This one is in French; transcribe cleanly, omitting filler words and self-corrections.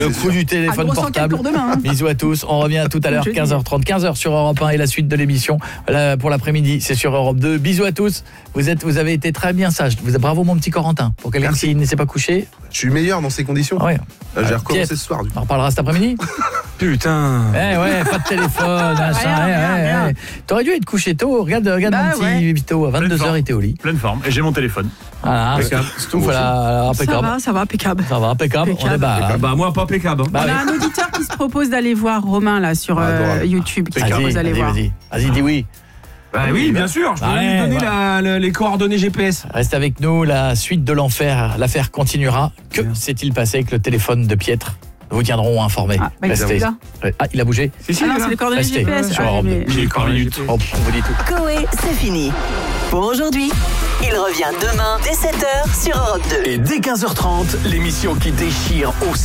Le coup du téléphone portable. Demain, hein. Bisous à tous. On revient tout à l'heure, 15h30, 15h sur Europe 1 et la suite de l'émission. Pour l'après-midi, c'est sur Europe 2. Bisous à tous. Vous avez été très bien sages. Bravo mon petit Corentin. Pour quelqu'un qui ne s'est pas couché. Je suis meilleur dans ces conditions. Ouais. J'ai recommencé ce soir. On en reparlera cet après-midi. Putain. Ouais, pas de téléphone. Rien. T'aurais dû être couché tôt. Regarde mon petit Vito. À 22h, il était au lit. Pleine forme. Et j'ai mon téléphone. Voilà. Impeccable. Ça va, impeccable. Ça va, impeccable. On est bas. Bah moi pas impeccable. On a un auditeur qui se propose d'aller voir Romain là sur YouTube. Qui se propose d'aller voir. Vas-y, dis oui. Bah oui, bien sûr. Je peux lui donner les coordonnées GPS. Reste avec nous. La suite de l'enfer. L'affaire continuera. Que s'est-il passé avec le téléphone de Pietre? Vous tiendrons informés. Restez. Il a bougé. C'est les coordonnées GPS. Sur Europe 2. J'ai 40 minutes. On vous dit tout. Coé, c'est fini. Pour aujourd'hui, il revient demain dès 7h sur Europe 2. Et dès 15h30, l'émission qui déchire au